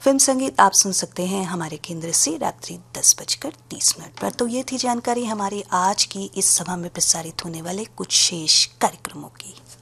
Film संगीत आप सुन सकते हैं हमारे केंद्र से रात्रि 10:30 पर। तो ये थी जानकारी हमारी आज की इस सभा में प्रसारित होने वाले कुछ शेष कार्यक्रमों की।